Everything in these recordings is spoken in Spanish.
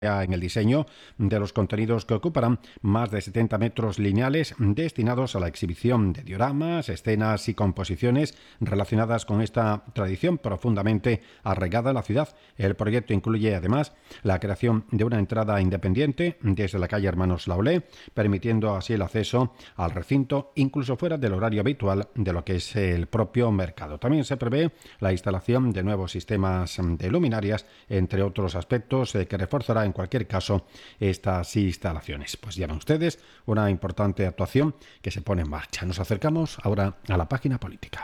en el diseño de los contenidos que ocuparán más de 70 metros lineales destinados a la exhibición de dioramas, escenas y composiciones relacionadas con esta tradición profundamente arraigada en la ciudad. El proyecto incluye además la creación de una entrada independiente desde la calle Hermanos Laulé, permitiendo así el acceso al recinto incluso fuera del horario habitual de lo que es el propio mercado. También se prevé la instalación de nuevos sistemas de luminarias, entre otros aspectos que reforzará en cualquier caso estas instalaciones. Pues ya ven ustedes, una importante actuación que se pone en marcha. Nos acercamos ahora a la página política.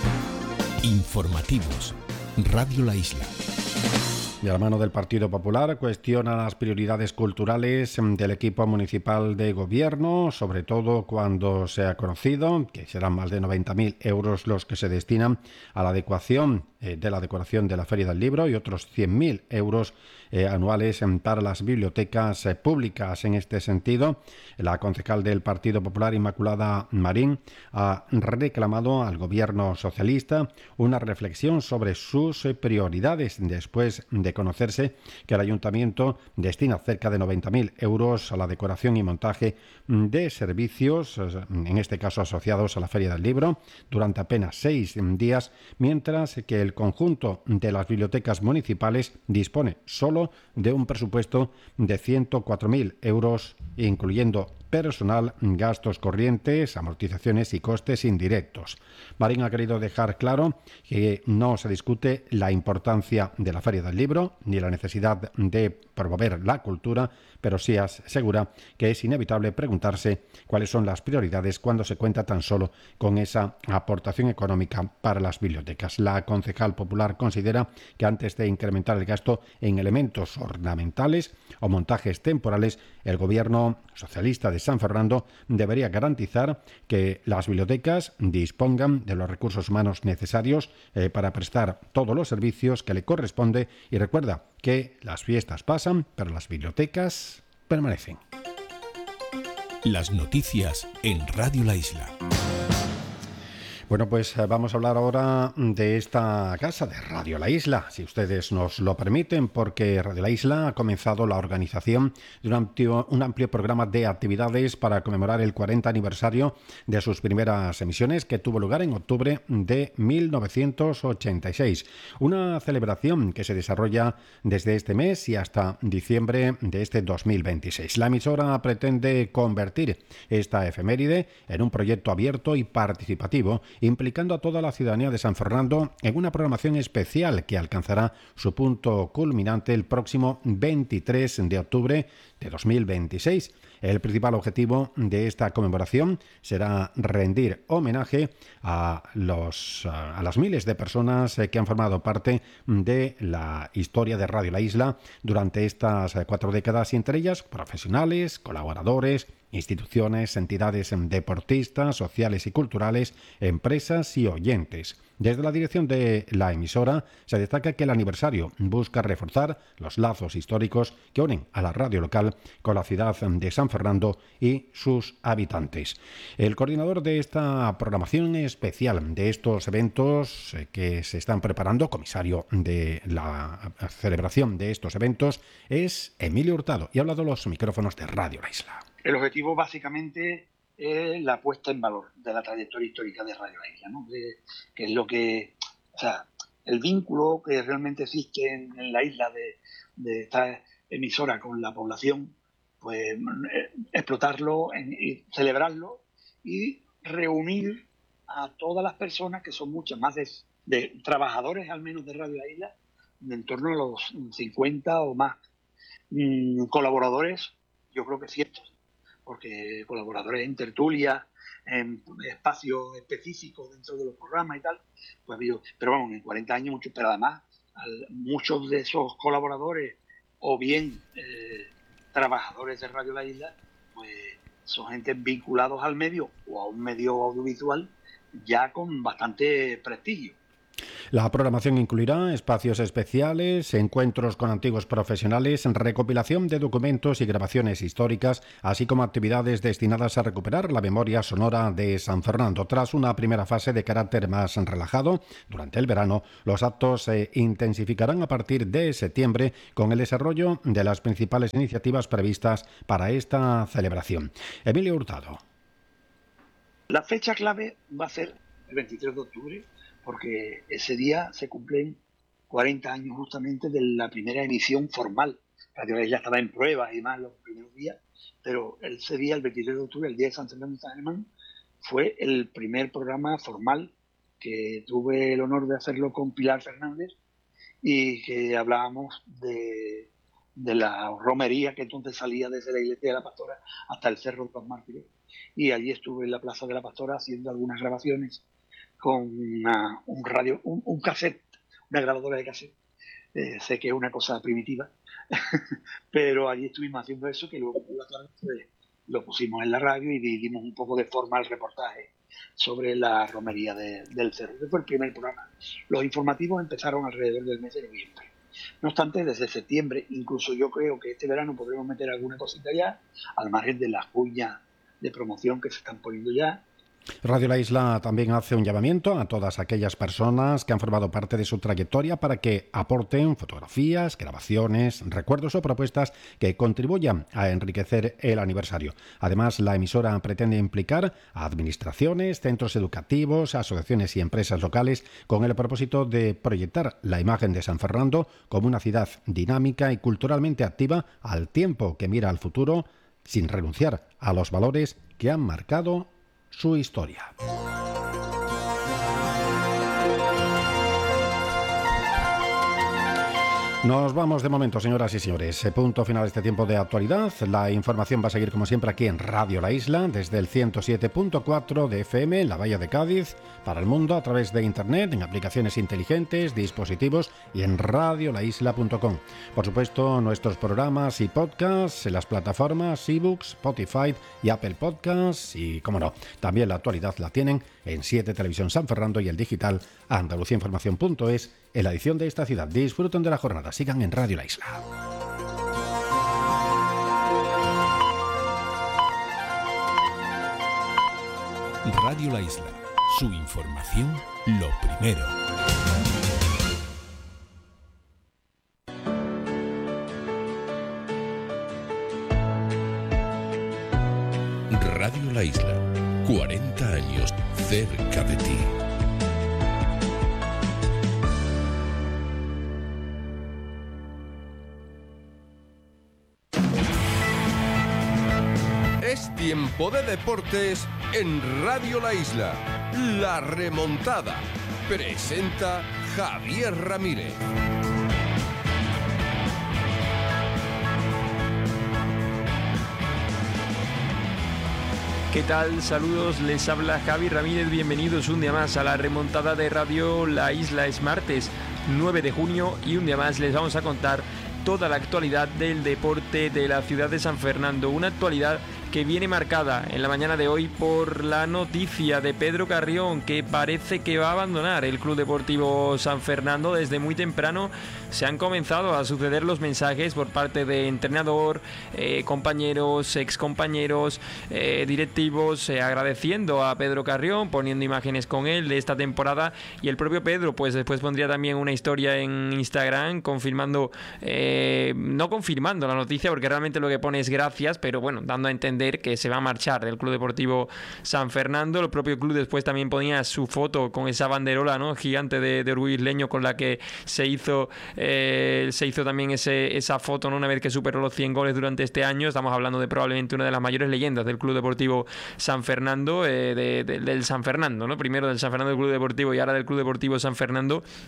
Informativos. Radio La Isla. De la mano del Partido Popular cuestiona las prioridades culturales del equipo municipal de gobierno, sobre todo cuando se ha conocido que serán más de 90.000 euros los que se destinan a la adecuación de la decoración de la Feria del Libro y otros 100.000 euros anuales para las bibliotecas públicas. En este sentido, la concejal del Partido Popular, Inmaculada Marín, ha reclamado al gobierno socialista una reflexión sobre sus prioridades después de conocerse que el ayuntamiento destina cerca de 90.000 euros a la decoración y montaje de servicios, en este caso asociados a la Feria del Libro, durante apenas 6 días, mientras que el conjunto de las bibliotecas municipales dispone solo de un presupuesto de 104.000 euros, incluyendo personal, gastos corrientes, amortizaciones y costes indirectos. Marín ha querido dejar claro que no se discute la importancia de la Feria del Libro ni la necesidad de promover la cultura, pero sí asegura que es inevitable preguntarse cuáles son las prioridades cuando se cuenta tan solo con esa aportación económica para las bibliotecas. La concejal popular considera que antes de incrementar el gasto en elementos ornamentales o montajes temporales, el gobierno socialista de San Fernando debería garantizar que las bibliotecas dispongan de los recursos humanos necesarios para prestar todos los servicios que le corresponde, y recuerda que las fiestas pasan, pero las bibliotecas permanecen. Las noticias en Radio La Isla. Bueno, pues vamos a hablar ahora de esta casa de Radio La Isla, si ustedes nos lo permiten, porque Radio La Isla ha comenzado la organización de un amplio programa de actividades para conmemorar el 40 aniversario de sus primeras emisiones, que tuvo lugar en octubre de 1986. Una celebración que se desarrolla desde este mes y hasta diciembre de este 2026. La emisora pretende convertir esta efeméride en un proyecto abierto y participativo, implicando a toda la ciudadanía de San Fernando en una programación especial que alcanzará su punto culminante el próximo 23 de octubre de 2026. El principal objetivo de esta conmemoración será rendir homenaje a las miles de personas que han formado parte de la historia de Radio La Isla durante estas 4 décadas, y entre ellas profesionales, colaboradores, instituciones, entidades deportistas, sociales y culturales, empresas y oyentes. Desde la dirección de la emisora se destaca que el aniversario busca reforzar los lazos históricos que unen a la radio local con la ciudad de San Fernando y sus habitantes. El coordinador de esta programación especial de estos eventos que se están preparando, comisario de la celebración de estos eventos, es Emilio Hurtado, y ha hablado a los micrófonos de Radio La Isla. El objetivo básicamente es la puesta en valor de la trayectoria histórica de Radio La Isla, ¿no? Que es lo que, o sea, el vínculo que realmente existe en la isla de esta emisora con la población, pues explotarlo y celebrarlo y reunir a todas las personas, que son muchas, más de trabajadores al menos de Radio La Isla, de en torno a los 50 o más colaboradores, yo creo que cientos, porque colaboradores en tertulia, en espacios específicos dentro de los programas y tal, pues pero vamos, en 40 años muchos, pero además muchos de esos colaboradores o bien trabajadores de Radio La Isla, pues son gente vinculados al medio o a un medio audiovisual ya con bastante prestigio. La programación incluirá espacios especiales, encuentros con antiguos profesionales, recopilación de documentos y grabaciones históricas, así como actividades destinadas a recuperar la memoria sonora de San Fernando. Tras una primera fase de carácter más relajado, durante el verano, los actos se intensificarán a partir de septiembre con el desarrollo de las principales iniciativas previstas para esta celebración. Emilio Hurtado. La fecha clave va a ser el 23 de octubre, porque ese día se cumplen 40 años justamente de la primera emisión formal. Radio La Isla estaba en pruebas y más los primeros días, pero ese día, el 23 de octubre, el día de San Fernando y San Germán, fue el primer programa formal que tuve el honor de hacerlo con Pilar Fernández y que hablábamos de la romería que entonces salía desde la iglesia de la Pastora hasta el Cerro de los Mártires. Y allí estuve en la Plaza de la Pastora haciendo algunas grabaciones con un cassette, una grabadora de cassette. Sé que es una cosa primitiva, pero allí estuvimos haciendo eso, que luego por la tarde lo pusimos en la radio y dimos un poco de forma al reportaje sobre la romería del Cerro. Ese fue el primer programa. Los informativos empezaron alrededor del mes de noviembre. No obstante, desde septiembre, incluso yo creo que este verano podremos meter alguna cosita ya, al margen de las cuñas de promoción que se están poniendo ya. Radio La Isla también hace un llamamiento a todas aquellas personas que han formado parte de su trayectoria para que aporten fotografías, grabaciones, recuerdos o propuestas que contribuyan a enriquecer el aniversario. Además, la emisora pretende implicar a administraciones, centros educativos, asociaciones y empresas locales con el propósito de proyectar la imagen de San Fernando como una ciudad dinámica y culturalmente activa al tiempo que mira al futuro sin renunciar a los valores que han marcado su historia. Nos vamos de momento, señoras y señores. Punto final de este tiempo de actualidad. La información va a seguir como siempre aquí en Radio La Isla, desde el 107.4 de FM en la Bahía de Cádiz, para el mundo a través de internet, en aplicaciones inteligentes, dispositivos y en radiolaisla.com. Por supuesto, nuestros programas y podcasts en las plataformas eBooks, Spotify y Apple Podcasts. Y, como no, también la actualidad la tienen en 7 Televisión San Fernando y el digital andaluciainformación.es en la edición de esta ciudad. Disfruten de la jornada. Sigan en Radio La Isla. Radio La Isla. Su información, lo primero. Radio La Isla. 40 años cerca de ti. Es tiempo de deportes en Radio La Isla. La remontada. Presenta Javier Ramírez. ¿Qué tal? Saludos, les habla Javi Ramírez, bienvenidos un día más a la remontada de Radio La Isla. Es martes 9 de junio y un día más les vamos a contar toda la actualidad del deporte de la ciudad de San Fernando, una actualidad que viene marcada en la mañana de hoy por la noticia de Pedro Carrión, que parece que va a abandonar el Club Deportivo San Fernando. Desde muy temprano se han comenzado a suceder los mensajes por parte de entrenador, compañeros, excompañeros, directivos, agradeciendo a Pedro Carrión, poniendo imágenes con él de esta temporada, y el propio Pedro pues después pondría también una historia en Instagram confirmando, no confirmando la noticia, porque realmente lo que pone es gracias, pero bueno, dando a entender que se va a marchar del Club Deportivo San Fernando. El propio club después también ponía su foto con esa banderola, ¿no?, gigante de orgullo isleño, con la que se hizo también esa foto, ¿no?, una vez que superó los 100 goles durante este año. Estamos hablando de probablemente una de las mayores leyendas del Club Deportivo San Fernando, del San Fernando, ¿no? Primero del San Fernando del Club Deportivo y ahora del Club Deportivo San Fernando.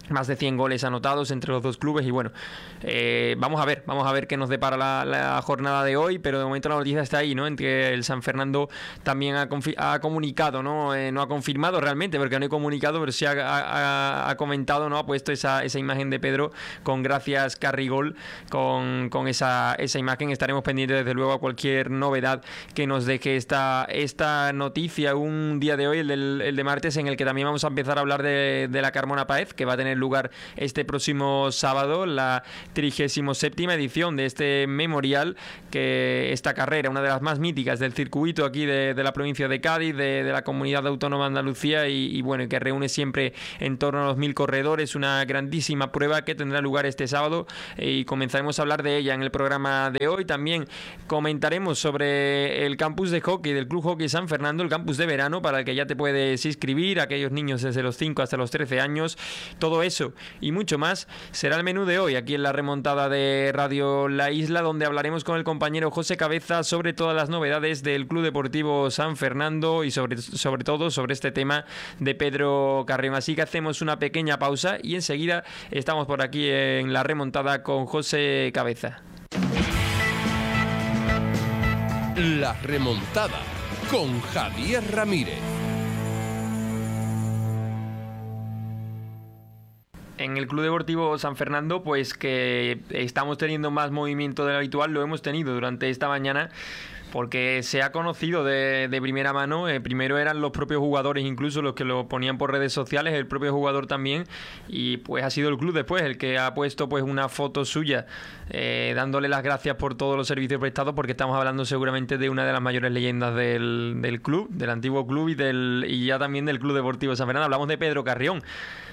más de 100 goles anotados entre los dos clubes y bueno, vamos a ver qué nos depara la jornada de hoy, pero de momento la noticia está ahí, ¿no? En que el San Fernando también ha comunicado, ¿no? No ha confirmado realmente porque no hay comunicado, pero sí ha comentado, ¿no? Ha puesto esa imagen de Pedro con gracias Carrigol, con esa imagen. Estaremos pendientes desde luego a cualquier novedad que nos deje esta noticia un día de hoy, el de martes, en el que también vamos a empezar a hablar de la Carmona Páez, que va a tener lugar este próximo sábado, la 37ª edición de este memorial, que esta carrera, una de las más míticas del circuito aquí de la provincia de Cádiz, de la comunidad autónoma de Andalucía y bueno, que reúne siempre en torno a los 1000 corredores, una grandísima prueba que tendrá lugar este sábado y comenzaremos a hablar de ella en el programa de hoy. También comentaremos sobre el campus de hockey del Club Hockey San Fernando, el campus de verano para el que ya te puedes inscribir, aquellos niños desde los 5 hasta los 13 años. Todo eso y mucho más será el menú de hoy aquí en la remontada de Radio La Isla, donde hablaremos con el compañero José Cabeza sobre todas las novedades del Club Deportivo San Fernando y sobre todo sobre este tema de Pedro Carrión. Así que hacemos una pequeña pausa y enseguida estamos por aquí en la remontada con José Cabeza. La remontada con Javier Ramírez. En el Club Deportivo San Fernando, pues que estamos teniendo más movimiento del habitual, lo hemos tenido durante esta mañana, porque se ha conocido de primera mano. Primero eran los propios jugadores, incluso los que lo ponían por redes sociales, el propio jugador también, y pues ha sido el club después el que ha puesto pues una foto suya dándole las gracias por todos los servicios prestados, porque estamos hablando seguramente de una de las mayores leyendas del club, del antiguo club y ya también del Club Deportivo San Fernando. Hablamos de Pedro Carrión,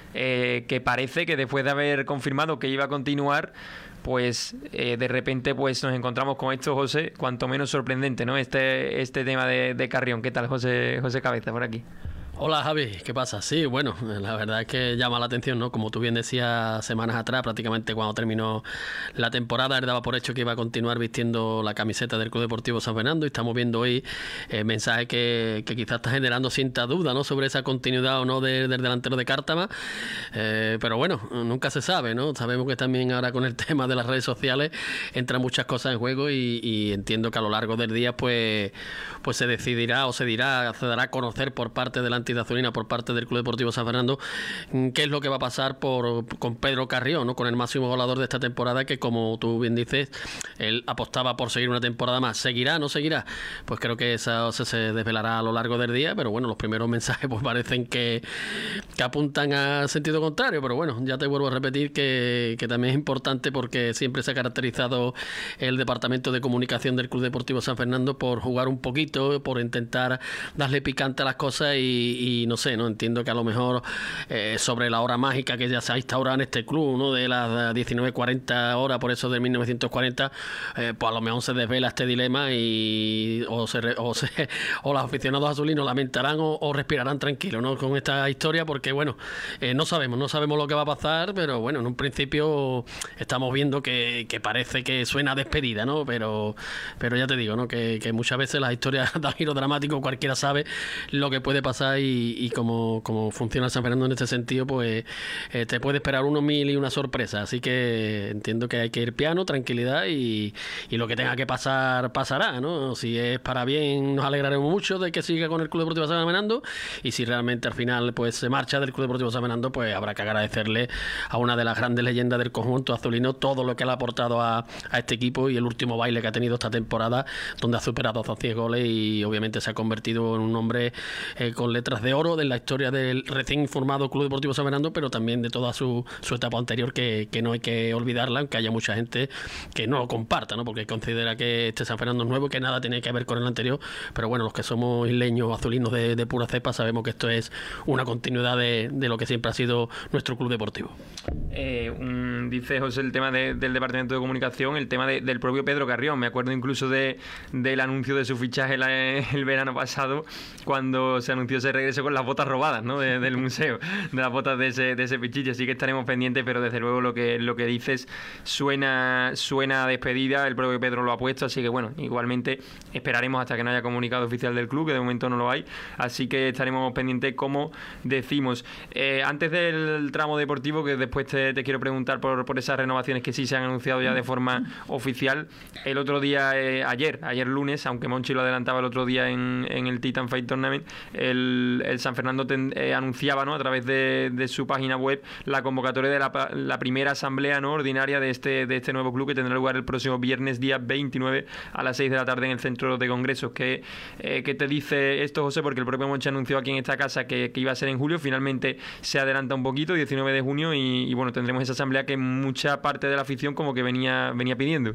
que parece que después de haber confirmado que iba a continuar, pues de repente pues nos encontramos con esto, José, cuanto menos sorprendente, ¿no? Este tema de Carrión. ¿Qué tal, José Cabeza, por aquí? Hola, Javi, ¿qué pasa? Sí, bueno, la verdad es que llama la atención, ¿no? Como tú bien decías semanas atrás, prácticamente cuando terminó la temporada, él daba por hecho que iba a continuar vistiendo la camiseta del Club Deportivo San Fernando, y estamos viendo hoy mensajes que quizás está generando cierta duda, ¿no? Sobre esa continuidad o no del delantero de Cártama, pero bueno, nunca se sabe, ¿no? Sabemos que también ahora con el tema de las redes sociales entran muchas cosas en juego y entiendo que a lo largo del día pues se decidirá o se dará a conocer por parte de la entidad azulina, por parte del Club Deportivo San Fernando, qué es lo que va a pasar con Pedro Carrión, ¿no? Con el máximo goleador de esta temporada, que como tú bien dices, él apostaba por seguir una temporada más. ¿Seguirá? ¿No seguirá? Pues creo que eso se desvelará a lo largo del día, pero bueno, los primeros mensajes pues parecen que apuntan al sentido contrario, pero bueno, ya te vuelvo a repetir que también es importante, porque siempre se ha caracterizado el departamento de comunicación del Club Deportivo San Fernando por jugar un poquito, por intentar darle picante a las cosas y no sé, no entiendo que a lo mejor sobre la hora mágica que ya se ha instaurado en este club, ¿no? De las 19:40 horas, por eso de 1940, pues a lo mejor se desvela este dilema o los aficionados azulinos lamentarán o respirarán tranquilos, ¿no? Con esta historia, porque bueno, no sabemos lo que va a pasar, pero bueno, en un principio estamos viendo que parece que suena despedida, ¿no? Pero ya te digo, ¿no? Que muchas veces las historias dan giro dramático, cualquiera sabe lo que puede pasar y como funciona el San Fernando en este sentido, pues te puede esperar unos 1000 y una sorpresa, así que entiendo que hay que ir piano, tranquilidad y lo que tenga que pasar, pasará, ¿no? Si es para bien, nos alegraremos mucho de que siga con el Club Deportivo San Fernando, y si realmente al final pues se marcha del Club Deportivo San Fernando, pues habrá que agradecerle a una de las grandes leyendas del conjunto azulino todo lo que le ha aportado a este equipo y el último baile que ha tenido esta temporada, donde ha superado 100 goles y obviamente se ha convertido en un hombre con letras de oro de la historia del recién formado Club Deportivo San Fernando, pero también de toda su etapa anterior, que no hay que olvidarla, aunque haya mucha gente que no lo comparta, ¿no? Porque considera que este San Fernando es nuevo y que nada tiene que ver con el anterior, pero bueno, los que somos isleños azulinos de pura cepa sabemos que esto es una continuidad de lo que siempre ha sido nuestro club deportivo. Dice José el tema del departamento de comunicación, el tema del propio Pedro Carrión. Me acuerdo incluso del anuncio de su fichaje el verano pasado, cuando se anunció ese regreso con las botas robadas, ¿no? Del museo, de las botas de ese Pichichi, así que estaremos pendientes, pero desde luego lo que dices suena a despedida, el propio Pedro lo ha puesto, así que bueno, igualmente esperaremos hasta que no haya comunicado oficial del club, que de momento no lo hay, así que estaremos pendientes, como decimos. Antes del tramo deportivo, que después te quiero preguntar por esas renovaciones que sí se han anunciado ya de forma oficial, el otro día, ayer lunes, aunque Monchi lo adelantaba el otro día en el Titan Fight Tournament, el San Fernando anunciaba, ¿no?, a través de su página web la convocatoria de la primera asamblea, ¿no?, ordinaria de este nuevo club, que tendrá lugar el próximo viernes día 29 a las 6 de la tarde en el centro de congresos. ¿Qué te dice esto, José? Porque el propio Monchi anunció aquí en esta casa que iba a ser en julio, finalmente se adelanta un poquito, 19 de junio, y bueno, tendremos esa asamblea que mucha parte de la afición como que venía pidiendo.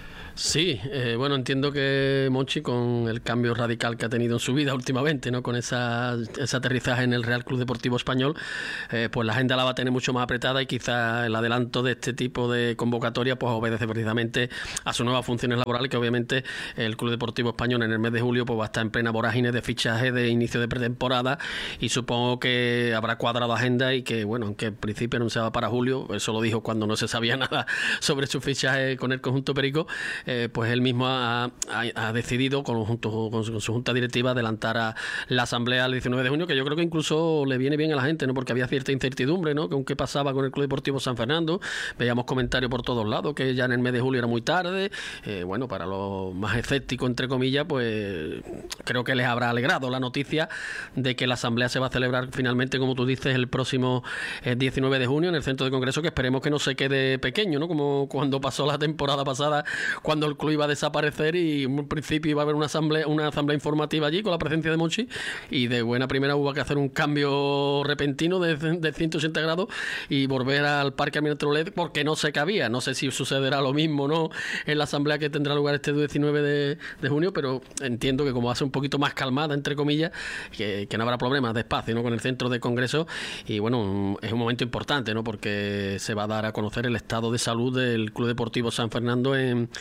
Sí, bueno, entiendo que Monchi, con el cambio radical que ha tenido en su vida últimamente, ¿no?, con ese aterrizaje en el Real Club Deportivo Español, pues la agenda la va a tener mucho más apretada, y quizá el adelanto de este tipo de convocatoria pues obedece precisamente a sus nuevas funciones laborales, que obviamente el Club Deportivo Español en el mes de julio pues va a estar en plena vorágine de fichaje de inicio de pretemporada, y supongo que habrá cuadrado agenda, y que bueno, aunque en principio anunciaba para julio, eso lo dijo cuando no se sabía nada sobre su fichaje con el conjunto perico, pues él mismo ha decidido, junto con su junta directiva, adelantar a la asamblea el 19 de junio, que yo creo que incluso le viene bien a la gente, ¿no?, porque había cierta incertidumbre, ¿no?, con qué pasaba con el Club Deportivo San Fernando. Veíamos comentarios por todos lados que ya en el mes de julio era muy tarde. Bueno, para los más escépticos, entre comillas, pues creo que les habrá alegrado la noticia de que la asamblea se va a celebrar finalmente, como tú dices, el próximo 19 de junio en el centro de congreso, que esperemos que no se quede pequeño, ¿no?, como cuando pasó la temporada pasada, cuando el club iba a desaparecer y en un principio iba a haber una asamblea informativa allí con la presencia de Monchi, y de buena primera hubo que hacer un cambio repentino de 180 grados y volver al Parque Almirante Led, porque no se cabía. No sé si sucederá lo mismo, ¿no?, en la asamblea que tendrá lugar este 19 de junio, pero entiendo que como va a ser un poquito más calmada, entre comillas, que no habrá problemas de espacio, ¿no?, con el centro de congreso. Y bueno, es un momento importante, ¿no?, porque se va a dar a conocer el estado de salud del Club Deportivo San Fernando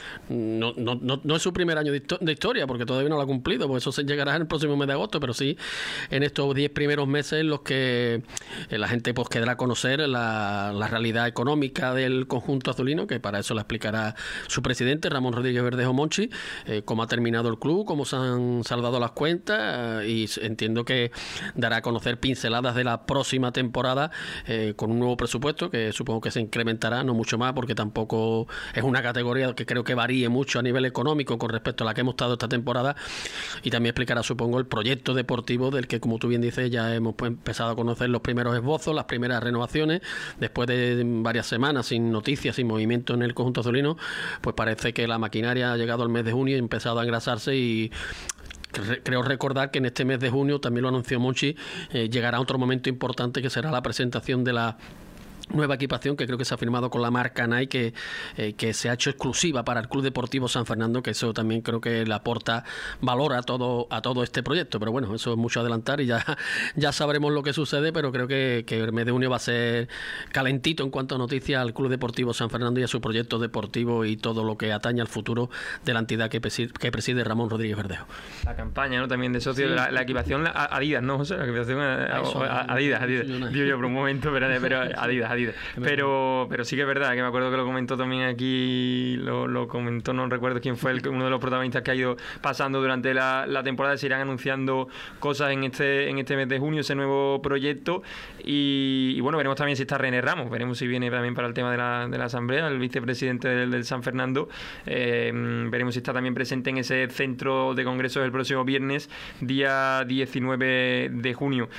no es su primer año de historia, porque todavía no lo ha cumplido, porque eso se llegará en el próximo mes de agosto, pero sí en estos 10 primeros meses en los que la gente pues quedará a conocer la realidad económica del conjunto azulino, que para eso la explicará su presidente, Ramón Rodríguez Verdejo Monchi, cómo ha terminado el club, cómo se han saldado las cuentas, y entiendo que dará a conocer pinceladas de la próxima temporada, con un nuevo presupuesto que supongo que se incrementará, no mucho más, porque tampoco es una categoría que creo que varíe mucho a nivel económico con respecto a la que hemos estado esta temporada. Y también explicará, supongo, el proyecto deportivo del que, como tú bien dices, ya hemos empezado a conocer los primeros esbozos, las primeras renovaciones. Después de varias semanas sin noticias, sin movimiento en el conjunto azulino, pues parece que la maquinaria ha llegado al mes de junio y ha empezado a engrasarse, y creo recordar que en este mes de junio, también lo anunció Monchi, llegará otro momento importante, que será la presentación de la nueva equipación, que creo que se ha firmado con la marca Nike, que se ha hecho exclusiva para el Club Deportivo San Fernando, que eso también creo que le aporta valor a todo este proyecto. Pero bueno, eso es mucho adelantar, y ya sabremos lo que sucede, pero creo que el mes de junio va a ser calentito en cuanto a noticias al Club Deportivo San Fernando y a su proyecto deportivo y todo lo que atañe al futuro de la entidad que preside Ramón Rodríguez Verdejo. La campaña, ¿no?, también de socio, sí. la equipación Adidas, ¿no, José? La equipación Adidas. Digo yo por un momento, pero Adidas. Pero sí que es verdad, que me acuerdo que lo comentó también aquí, lo comentó, no recuerdo quién fue uno de los protagonistas, que ha ido pasando durante la temporada. Se irán anunciando cosas en este mes de junio, ese nuevo proyecto, y bueno, veremos también si está René Ramos, veremos si viene también para el tema de la asamblea, el vicepresidente del San Fernando. Veremos si está también presente en ese centro de congresos el próximo viernes, día 19 de junio.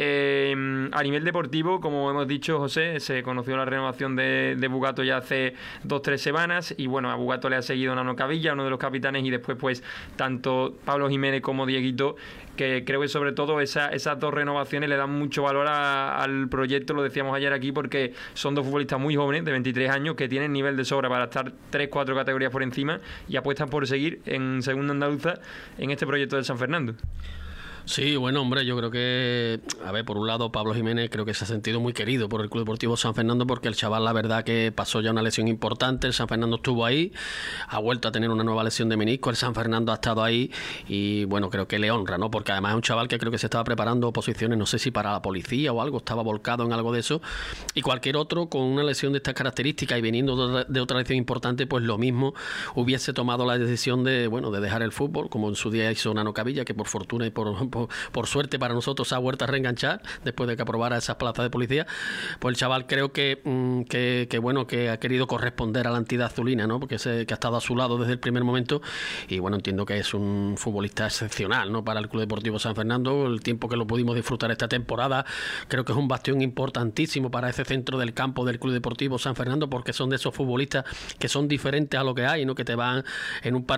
A nivel deportivo, como hemos dicho, José, se conoció la renovación de Bugato ya hace 2-3 semanas, y bueno, a Bugato le ha seguido Nano Cavilla, uno de los capitanes, y después pues tanto Pablo Jiménez como Dieguito, que creo que sobre todo esas dos renovaciones le dan mucho valor al proyecto, lo decíamos ayer aquí, porque son dos futbolistas muy jóvenes, de 23 años, que tienen nivel de sobra para estar 3-4 categorías por encima, y apuestan por seguir en segunda andaluza en este proyecto del San Fernando. Sí, bueno, hombre, yo creo que, a ver, por un lado, Pablo Jiménez creo que se ha sentido muy querido por el Club Deportivo San Fernando, porque el chaval, la verdad, que pasó ya una lesión importante. El San Fernando estuvo ahí, ha vuelto a tener una nueva lesión de menisco, el San Fernando ha estado ahí y, bueno, creo que le honra, ¿no? Porque además es un chaval que creo que se estaba preparando oposiciones, no sé si para la policía o algo, estaba volcado en algo de eso, y cualquier otro con una lesión de estas características y viniendo de otra lesión importante, pues lo mismo hubiese tomado la decisión de, bueno, de dejar el fútbol, como en su día hizo Nano Cavilla, que por fortuna y por suerte para nosotros se ha vuelto a reenganchar después de que aprobara esas plazas de policía. Pues el chaval creo que bueno, que ha querido corresponder a la entidad azulina, ¿no? Porque que ha estado a su lado desde el primer momento, y bueno, entiendo que es un futbolista excepcional, ¿no? Para el Club Deportivo San Fernando, el tiempo que lo pudimos disfrutar esta temporada, creo que es un bastión importantísimo para ese centro del campo del Club Deportivo San Fernando, porque son de esos futbolistas que son diferentes a lo que hay, ¿no? Que te van en un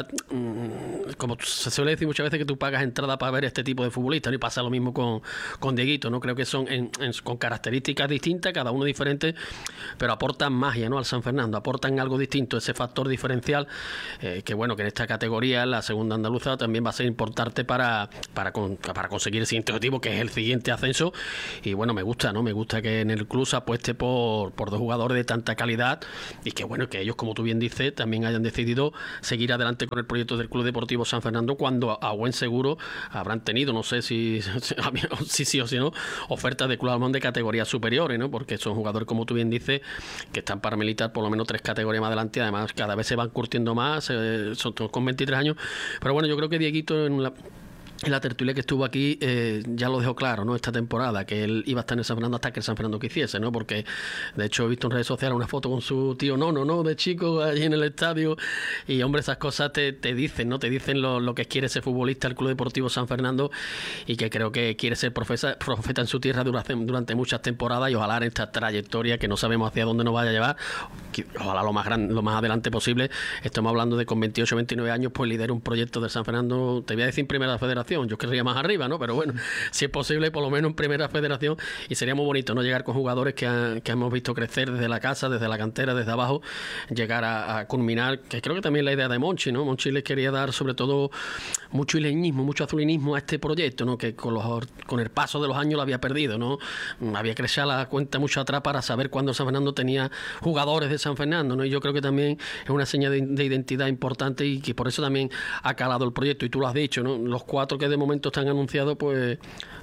como se suele decir muchas veces, que tú pagas entrada para ver este tipo de futbolistas, ¿no? Y pasa lo mismo con Dieguito, ¿no? Creo que son con características distintas, cada uno diferente, pero aportan magia, ¿no? Al San Fernando, aportan algo distinto, ese factor diferencial, que bueno, que en esta categoría, en la segunda andaluza, también va a ser importante para conseguir el siguiente objetivo, que es el siguiente ascenso. Y bueno, me gusta, ¿no? Me gusta que en el club se apueste por dos jugadores de tanta calidad, y que bueno, que ellos, como tú bien dices, también hayan decidido seguir adelante con el proyecto del Club Deportivo San Fernando, cuando a buen seguro habrán tenido, no sé si sí o si no, ofertas de Club Almón de categorías superiores, ¿no? Porque son jugadores, como tú bien dices, que están para militar por lo menos 3 categorías más adelante, y además cada vez se van curtiendo más, son todos con 23 años. Pero bueno, yo creo que Dieguito en la tertulia que estuvo aquí ya lo dejó claro, ¿no? Esta temporada, que él iba a estar en el San Fernando hasta que el San Fernando quisiese, ¿no? Porque de hecho he visto en redes sociales una foto con su tío no de chico allí en el estadio, y hombre, esas cosas te dicen, ¿no? Te dicen lo que quiere ese futbolista, el Club Deportivo San Fernando, y que creo que quiere ser profeta en su tierra durante muchas temporadas, y ojalá en esta trayectoria que no sabemos hacia dónde nos vaya a llevar, ojalá lo más adelante posible, estamos hablando de con 28 29 años, pues lidera un proyecto del San Fernando, te voy a decir en Primera Federación. Yo querría más arriba, ¿no? Pero bueno, si es posible, por lo menos en Primera Federación, y sería muy bonito, ¿no? Llegar con jugadores que hemos visto crecer desde la casa, desde la cantera, desde abajo, llegar a culminar, que creo que también la idea de Monchi, ¿no? Monchi les quería dar sobre todo mucho ileñismo, mucho azulinismo a este proyecto, ¿no? Que con el paso de los años lo había perdido, ¿no? Había que echar la cuenta mucho atrás para saber cuándo San Fernando tenía jugadores de San Fernando, ¿no? Y yo creo que también es una señal de identidad importante, y que por eso también ha calado el proyecto, y tú lo has dicho, ¿no? Los 4 que de momento están anunciados, pues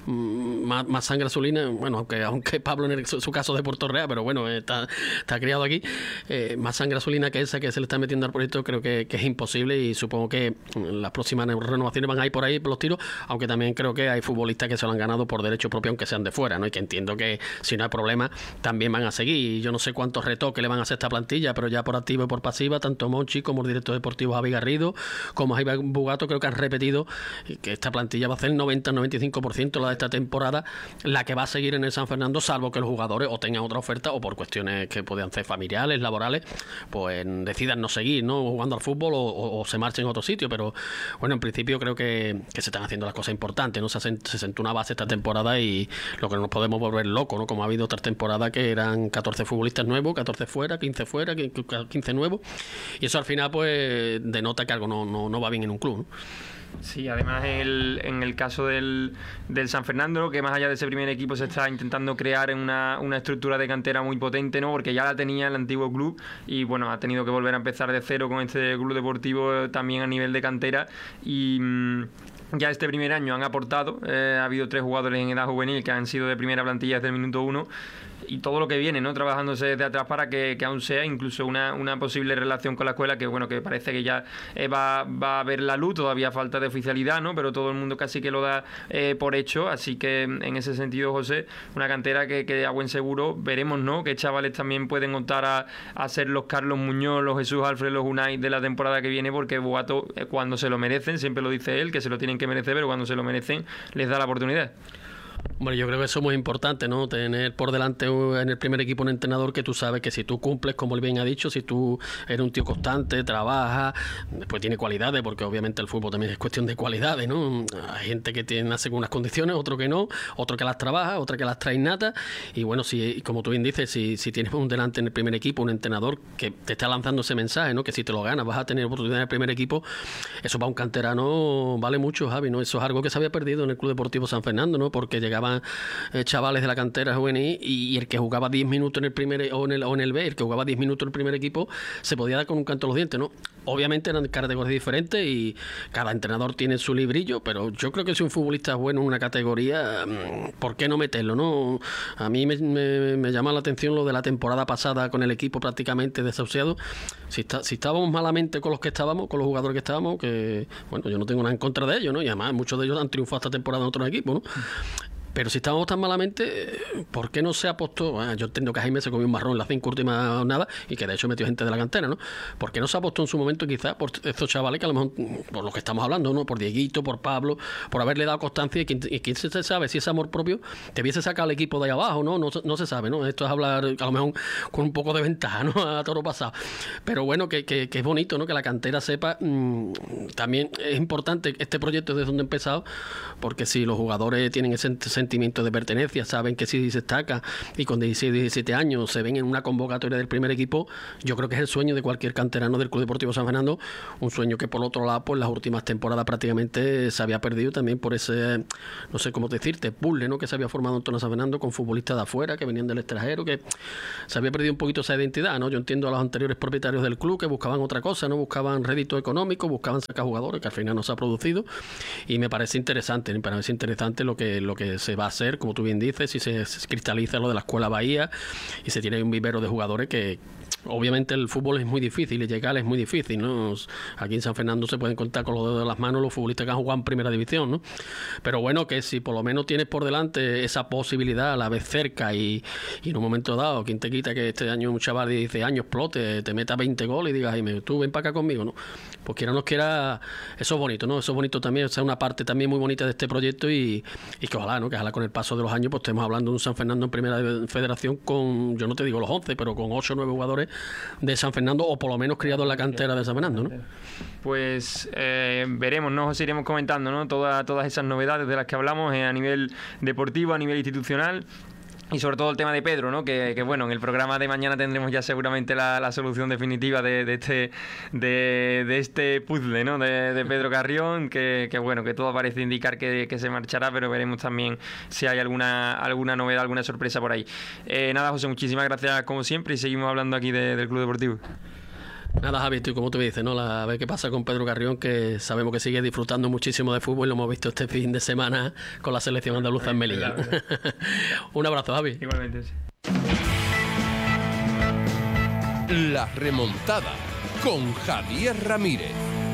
más sangre azulina, bueno, aunque Pablo en su caso de Puerto Real, pero bueno, está criado aquí, más sangre azulina que esa que se le está metiendo al proyecto, creo que es imposible, y supongo que las próximas renovaciones van a ir por ahí, por los tiros, aunque también creo que hay futbolistas que se lo han ganado por derecho propio, aunque sean de fuera, ¿no? Y que entiendo que si no hay problema también van a seguir, y yo no sé cuántos retoques le van a hacer a esta plantilla, pero ya por activa y por pasiva, tanto Monchi como el director deportivo Javi Garrido, como Jaime Bugato, creo que han repetido que esta plantilla va a ser el 90-95% la de esta temporada, la que va a seguir en el San Fernando, salvo que los jugadores o tengan otra oferta, o por cuestiones que puedan ser familiares, laborales, pues decidan no seguir, ¿no? Jugando al fútbol, o se marchen a otro sitio. Pero bueno, en principio creo que se están haciendo las cosas importantes, ¿no? Se sentó una base esta temporada, y lo que no nos podemos volver locos, ¿no? Como ha habido otras temporadas que eran 14 futbolistas nuevos, 14 fuera, 15 fuera, 15 nuevos, y eso al final pues denota que algo no va bien en un club, ¿no? Sí, además en el caso del San Fernando, que más allá de ese primer equipo se está intentando crear una estructura de cantera muy potente, ¿no? Porque ya la tenía el antiguo club, y bueno, ha tenido que volver a empezar de cero con este club deportivo también a nivel de cantera, y ya este primer año han aportado, ha habido 3 jugadores en edad juvenil que han sido de primera plantilla desde el minuto 1, y todo lo que viene, ¿no? Trabajándose desde atrás para que aún sea incluso una posible relación con la escuela, que bueno, que parece que ya va a ver la luz, todavía falta de oficialidad, ¿no? Pero todo el mundo casi que lo da por hecho, así que en ese sentido, José, una cantera que a buen seguro veremos, ¿no? Que chavales también pueden optar a ser los Carlos Muñoz, los Jesús Alfred, los Unai de la temporada que viene, porque Bugato, cuando se lo merecen, siempre lo dice él, que se lo tienen que merecer, pero cuando se lo merecen les da la oportunidad. Bueno, yo creo que eso es muy importante, ¿no? Tener por delante en el primer equipo un entrenador que tú sabes que si tú cumples, como él bien ha dicho, si tú eres un tío constante, trabajas, después tiene cualidades, porque obviamente el fútbol también es cuestión de cualidades, ¿no? Hay gente que nace con unas condiciones, otro que no, otro que las trabaja, otra que las trae innatas, y bueno, si, como tú bien dices, si tienes un delante en el primer equipo, un entrenador que te está lanzando ese mensaje, ¿no? Que si te lo ganas vas a tener oportunidad en el primer equipo, eso para un canterano vale mucho, Javi, ¿no? Eso es algo que se había perdido en el Club Deportivo San Fernando, ¿no? Porque llegaban chavales de la cantera juvenil y el que jugaba 10 minutos en el primer o en el B, el que jugaba 10 minutos en el primer equipo, se podía dar con un canto a los dientes, ¿no? Obviamente eran categorías diferentes y cada entrenador tiene su librillo, pero yo creo que si un futbolista es bueno en una categoría, ¿por qué no meterlo, no? A mí me llama la atención lo de la temporada pasada con el equipo prácticamente desahuciado. Si estábamos malamente con los que estábamos, con los jugadores que estábamos, que bueno, yo no tengo nada en contra de ellos, ¿no? Y además muchos de ellos han triunfado esta temporada en otros equipos, ¿no? Pero si estábamos tan malamente, ¿por qué no se apostó? Bueno, yo entiendo que Jaime se comió un marrón en las 5 últimas jornadas y que de hecho metió gente de la cantera, ¿no? ¿Por qué no se apostó en su momento quizás por estos chavales que a lo mejor, por los que estamos hablando, ¿no? Por Dieguito, por Pablo, por haberle dado constancia y quién se sabe si ese amor propio te hubiese sacado al equipo de ahí abajo, ¿no? No se sabe, ¿no? Esto es hablar a lo mejor con un poco de ventaja, ¿no? A toro pasado. Pero bueno, que es bonito, ¿no? Que la cantera sepa. También es importante este proyecto desde donde he empezado, porque si los jugadores tienen ese sentimiento de pertenencia, saben que si se destaca y con 16, 17 años se ven en una convocatoria del primer equipo, yo creo que es el sueño de cualquier canterano del Club Deportivo San Fernando, un sueño que por otro lado, pues las últimas temporadas prácticamente se había perdido también por ese, no sé cómo decirte, puzzle, ¿no? Que se había formado en torno a San Fernando con futbolistas de afuera que venían del extranjero, que se había perdido un poquito esa identidad, ¿no? Yo entiendo a los anteriores propietarios del club que buscaban otra cosa, no buscaban rédito económico, buscaban sacar jugadores, que al final no se ha producido, y me parece interesante lo que se va a hacer, como tú bien dices, si se cristaliza lo de la Escuela Bahía y se tiene un vivero de jugadores que obviamente el fútbol es muy difícil y llegar es muy difícil, ¿no? Aquí en San Fernando se pueden contar con los dedos de las manos los futbolistas que han jugado en primera división, ¿no? Pero bueno, que si por lo menos tienes por delante esa posibilidad a la vez cerca y en un momento dado, ¿quién te quita que este año un chaval de 16 años explote, te meta 20 goles y digas, Jaime, tú ven para acá conmigo, ¿no? Pues quiera o no quiera, eso es bonito, ¿no? Eso es bonito también, o sea, una parte también muy bonita de este proyecto y que ojalá, ¿no? Que ojalá con el paso de los años pues estemos hablando de un San Fernando en primera federación con, yo no te digo los 11, pero con 8 o 9 jugadores de San Fernando, o por lo menos criados en la cantera de San Fernando, ¿no? Pues veremos, ¿no? Os iremos comentando, ¿no? Todas esas novedades de las que hablamos a nivel deportivo, a nivel institucional. Y sobre todo el tema de Pedro, ¿no? Que bueno, en el programa de mañana tendremos ya seguramente la solución definitiva de este puzzle, ¿no? De Pedro Carrión, que bueno, que todo parece indicar que se marchará, pero veremos también si hay alguna novedad, alguna sorpresa por ahí. Nada, José, muchísimas gracias como siempre y seguimos hablando aquí del Club Deportivo. Nada, Javi, tú como tú dices, ¿no? A ver qué pasa con Pedro Carrión, que sabemos que sigue disfrutando muchísimo de fútbol, lo hemos visto este fin de semana con la selección andaluza en Melilla. Un abrazo, Javi. Igualmente. Sí. La remontada con Javier Ramírez.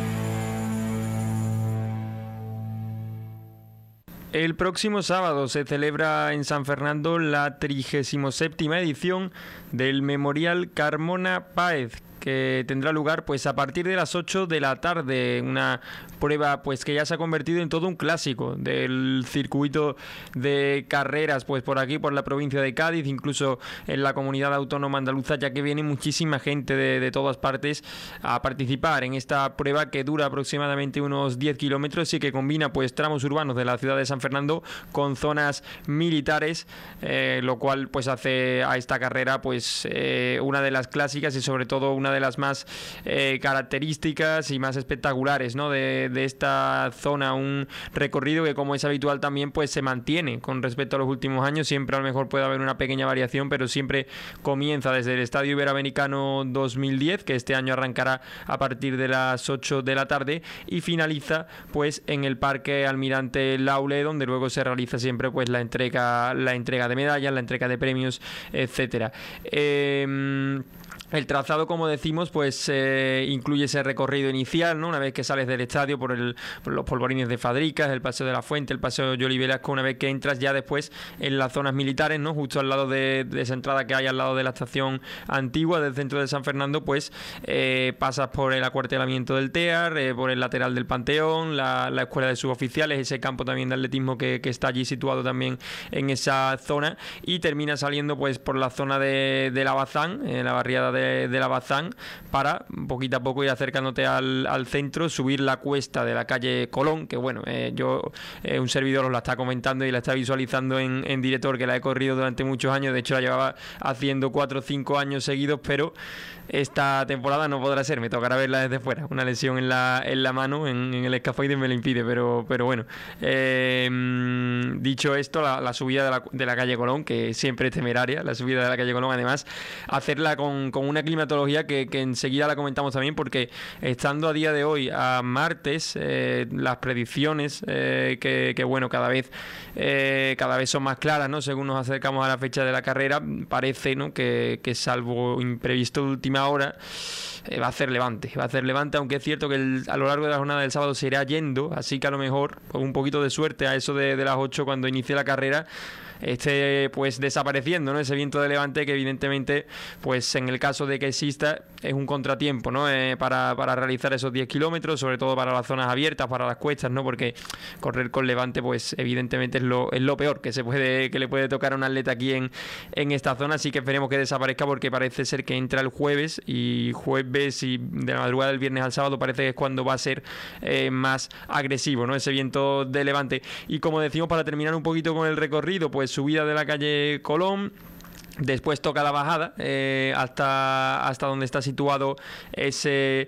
El próximo sábado se celebra en San Fernando la 37ª edición del Memorial Carmona Páez, que tendrá lugar pues a partir de las 8 de la tarde, una prueba pues que ya se ha convertido en todo un clásico del circuito de carreras pues por aquí, por la provincia de Cádiz, incluso en la comunidad autónoma andaluza, ya que viene muchísima gente de todas partes a participar en esta prueba que dura aproximadamente unos 10 kilómetros y que combina pues tramos urbanos de la ciudad de San Fernando con zonas militares, lo cual pues hace a esta carrera pues una de las clásicas y sobre todo una de las más características y más espectaculares, ¿no? de esta zona, un recorrido que, como es habitual también, pues se mantiene con respecto a los últimos años. Siempre a lo mejor puede haber una pequeña variación, pero siempre comienza desde el Estadio Iberoamericano 2010, que este año arrancará a partir de las 8 de la tarde y finaliza pues en el Parque Almirante Laule, donde luego se realiza siempre pues la entrega de medallas, la entrega de premios, etcétera. El trazado, como decía, decimos, pues incluye ese recorrido inicial, ¿no? Una vez que sales del estadio por los polvorines de Fadricas, el Paseo de la Fuente, el Paseo Yoli Velasco, una vez que entras ya después en las zonas militares, ¿no? Justo al lado de esa entrada que hay al lado de la estación antigua del centro de San Fernando, pues pasas por el acuartelamiento del TEAR, por el lateral del Panteón, la escuela de suboficiales, ese campo también de atletismo que está allí situado también en esa zona, y terminas saliendo pues por la zona de la Bazán, la barriada de la Bazán, para poquito a poco ir acercándote al centro, subir la cuesta de la calle Colón, que bueno, un servidor os la está comentando y la está visualizando en directo, porque la he corrido durante muchos años. De hecho la llevaba haciendo 4 o 5 años seguidos, pero esta temporada no podrá ser, me tocará verla desde fuera. Una lesión en la mano, en el escafoide, me lo impide, pero bueno. Dicho esto, la subida de la calle Colón, que siempre es temeraria, la subida de la calle Colón, además, hacerla con una climatología que enseguida la comentamos también, porque estando a día de hoy, a martes, las predicciones que bueno, cada vez son más claras, ¿no? Según nos acercamos a la fecha de la carrera, parece, ¿no?, que salvo imprevisto de última hora, va a hacer levante, aunque es cierto que a lo largo de la jornada del sábado se irá yendo, así que a lo mejor con un poquito de suerte a eso de las 8, cuando inicie la carrera, pues desapareciendo, ¿no?, ese viento de levante, que evidentemente, pues en el caso de que exista, es un contratiempo, ¿no?, para realizar esos 10 kilómetros, sobre todo para las zonas abiertas, para las cuestas, ¿no?, porque correr con levante, pues evidentemente es lo peor que le puede tocar a un atleta aquí en esta zona. Así que esperemos que desaparezca, porque parece ser que entra el jueves y de la madrugada del viernes al sábado parece que es cuando va a ser más agresivo, ¿no?, ese viento de levante. Y como decimos, para terminar un poquito con el recorrido, pues subida de la calle Colón. Después toca la bajada hasta donde está situado ese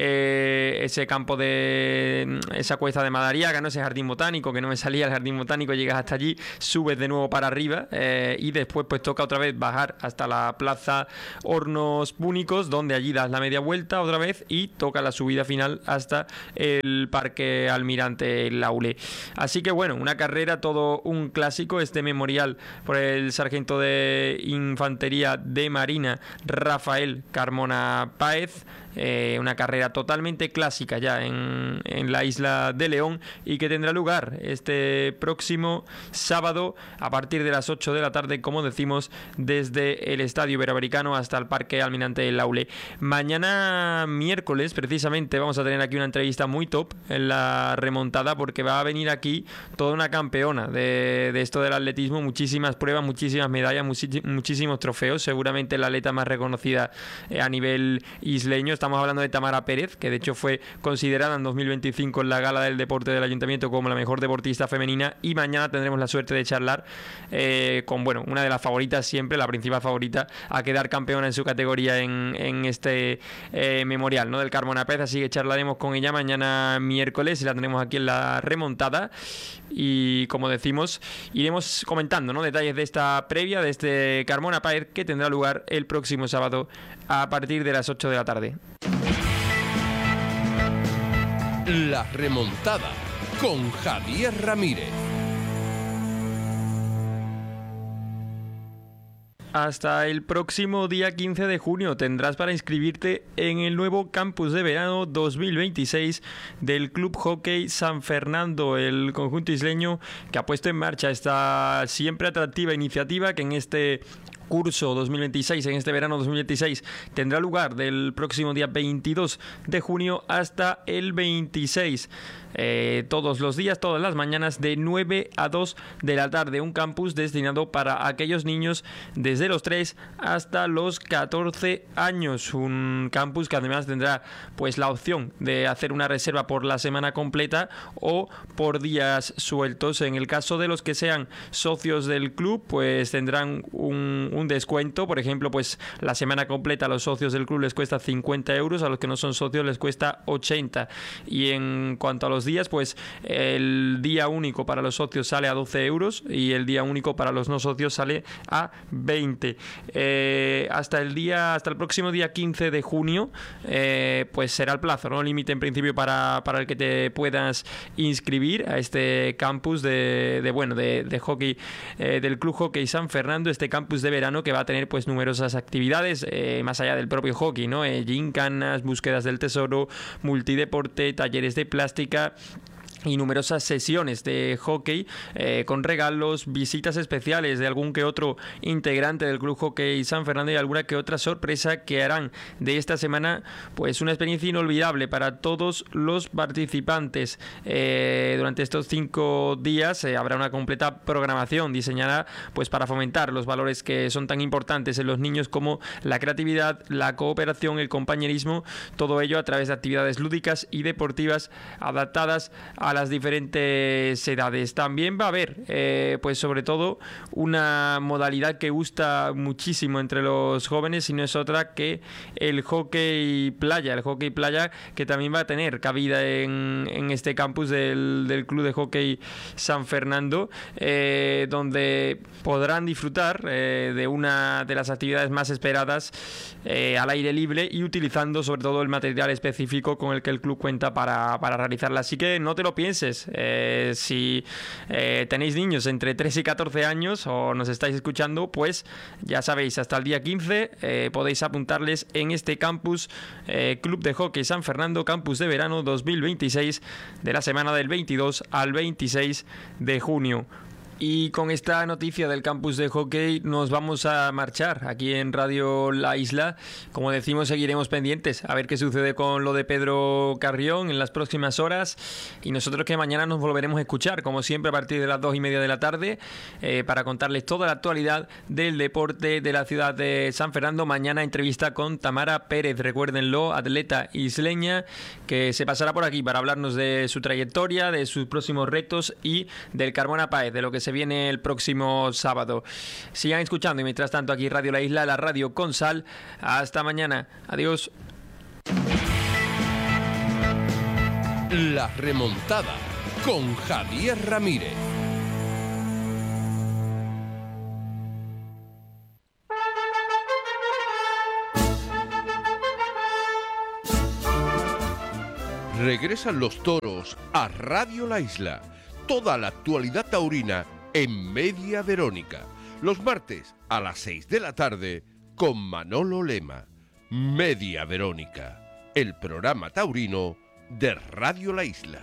campo de esa cuesta de Madariaga, ¿no?, ese jardín botánico, que no me salía el jardín botánico. Llegas hasta allí, subes de nuevo para arriba, y después pues toca otra vez bajar hasta la plaza Hornos Púnicos, donde allí das la media vuelta otra vez y toca la subida final hasta el Parque Almirante Laule. Así que bueno, una carrera, todo un clásico, este memorial por el sargento de Infantería de Marina Rafael Carmona Páez. Una carrera totalmente clásica ya en la isla de León, y que tendrá lugar este próximo sábado a partir de las 8 de la tarde, como decimos, desde el Estadio Iberoamericano hasta el Parque Almirante Laule. Mañana miércoles, precisamente, vamos a tener aquí una entrevista muy top en la remontada, porque va a venir aquí toda una campeona de esto del atletismo, muchísimas pruebas, muchísimas medallas, muchísimos trofeos, seguramente la atleta más reconocida a nivel isleño. Estamos hablando de Tamara Pérez, que de hecho fue considerada en 2025 en la Gala del Deporte del Ayuntamiento como la mejor deportista femenina, y mañana tendremos la suerte de charlar con, bueno, una de las favoritas siempre, la principal favorita a quedar campeona en su categoría en este memorial, ¿no?, del Carmona Páez. Así que charlaremos con ella mañana miércoles y la tenemos aquí en la remontada, y como decimos, iremos comentando, ¿no?, detalles de esta previa de este Carmona Páez, que tendrá lugar el próximo sábado a partir de las 8 de la tarde. La remontada con Javier Ramírez. Hasta el próximo día 15 de junio tendrás para inscribirte en el nuevo campus de verano 2026 del Club Hockey San Fernando, el conjunto isleño que ha puesto en marcha esta siempre atractiva iniciativa, que en este curso 2026, en este verano 2026, tendrá lugar del próximo día 22 de junio hasta el 26. Todos los días, todas las mañanas, de 9 a 2 de la tarde. Un campus destinado para aquellos niños desde los 3 hasta los 14 años. Un campus que además tendrá pues la opción de hacer una reserva por la semana completa o por días sueltos. En el caso de los que sean socios del club, pues tendrán un descuento. Por ejemplo, pues la semana completa a los socios del club les cuesta 50 euros, a los que no son socios les cuesta 80. Y en cuanto a los días, pues el día único para los socios sale a 12 euros y el día único para los no socios sale a 20. Hasta el próximo día 15 de junio, pues será el plazo, ¿no?, límite en principio para el que te puedas inscribir a este campus de hockey, del Club Hockey San Fernando, este campus de verano verano, que va a tener pues numerosas actividades más allá del propio hockey, ¿no? Gincanas, búsquedas del tesoro, multideporte, talleres de plástica y numerosas sesiones de hockey con regalos, visitas especiales de algún que otro integrante del Club Hockey San Fernando y alguna que otra sorpresa que harán de esta semana pues una experiencia inolvidable para todos los participantes. Durante estos 5 días habrá una completa programación diseñada pues para fomentar los valores que son tan importantes en los niños como la creatividad, la cooperación, el compañerismo, todo ello a través de actividades lúdicas y deportivas adaptadas a las diferentes edades. También va a haber pues sobre todo una modalidad que gusta muchísimo entre los jóvenes y no es otra que el hockey playa que también va a tener cabida en este campus del Club de Hockey San Fernando, donde podrán disfrutar de una de las actividades más esperadas al aire libre y utilizando sobre todo el material específico con el que el club cuenta para realizarla. Así que no te lo pienses. Si tenéis niños entre 3 y 14 años o nos estáis escuchando, pues ya sabéis, hasta el día 15 podéis apuntarles en este campus Club de Hockey San Fernando, campus de verano 2026, de la semana del 22 al 26 de junio. Y con esta noticia del campus de hockey nos vamos a marchar aquí en Radio La Isla. Como decimos, seguiremos pendientes a ver qué sucede con lo de Pedro Carrión en las próximas horas, y nosotros que mañana nos volveremos a escuchar como siempre a partir de las 2:30 de la tarde para contarles toda la actualidad del deporte de la ciudad de San Fernando. Mañana entrevista con Tamara Pérez, recuérdenlo, atleta isleña, que se pasará por aquí para hablarnos de su trayectoria, de sus próximos retos y del Carmona Páez, de lo que se viene el próximo sábado. Sigan escuchando y mientras tanto aquí Radio La Isla, la radio con sal. Hasta mañana. Adiós. La remontada con Javier Ramírez. Regresan los toros a Radio La Isla. Toda la actualidad taurina en Media Verónica. Los martes a las 6 de la tarde con Manolo Lema. Media Verónica, el programa taurino de Radio La Isla.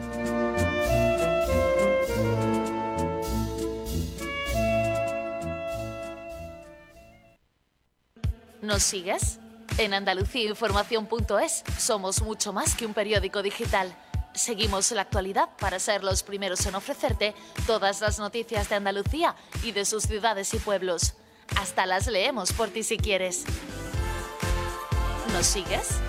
¿Nos sigues? En andaluciainformación.es somos mucho más que un periódico digital. Seguimos la actualidad para ser los primeros en ofrecerte todas las noticias de Andalucía y de sus ciudades y pueblos. Hasta las leemos por ti si quieres. ¿Nos sigues?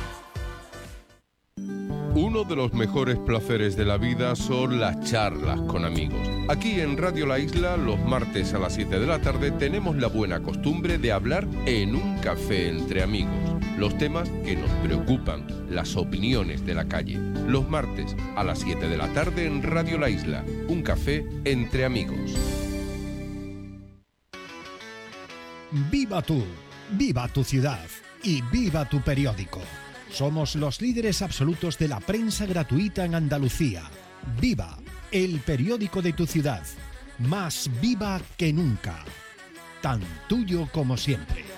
Uno de los mejores placeres de la vida son las charlas con amigos. Aquí en Radio La Isla, los martes a las 7 de la tarde, tenemos la buena costumbre de hablar en un café entre amigos. Los temas que nos preocupan, las opiniones de la calle. Los martes a las 7 de la tarde en Radio La Isla, un café entre amigos. Viva tú, viva tu ciudad y viva tu periódico. Somos los líderes absolutos de la prensa gratuita en Andalucía. Viva, el periódico de tu ciudad. Más viva que nunca. Tan tuyo como siempre.